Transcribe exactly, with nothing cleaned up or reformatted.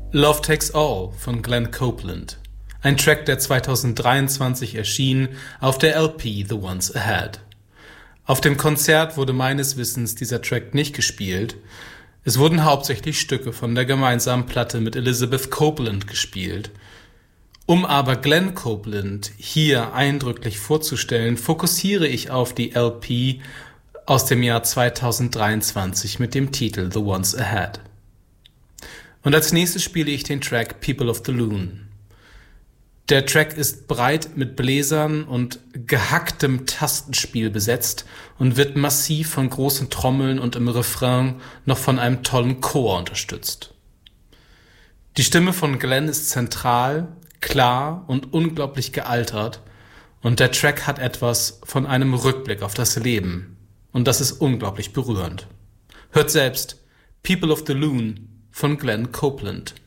Love Takes All von Glenn Copeland. Ein Track, der zweitausenddreiundzwanzig erschien auf der L P The Ones Ahead. Auf dem Konzert wurde meines Wissens dieser Track nicht gespielt. Es wurden hauptsächlich Stücke von der gemeinsamen Platte mit Elizabeth Copeland gespielt. Um aber Glenn Copeland hier eindrücklich vorzustellen, fokussiere ich auf die L P aus dem Jahr zweitausenddreiundzwanzig mit dem Titel The Ones Ahead. Und als nächstes spiele ich den Track People of the Loon. Der Track ist breit mit Bläsern und gehacktem Tastenspiel besetzt und wird massiv von großen Trommeln und im Refrain noch von einem tollen Chor unterstützt. Die Stimme von Glenn ist zentral, klar und unglaublich gealtert und der Track hat etwas von einem Rückblick auf das Leben und das ist unglaublich berührend. Hört selbst People of the Loon von Glenn Copeland.